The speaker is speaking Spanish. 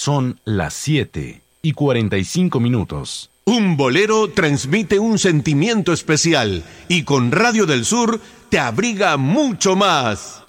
Son las 7:45. Un bolero transmite un sentimiento especial y con Radio del Sur te abriga mucho más.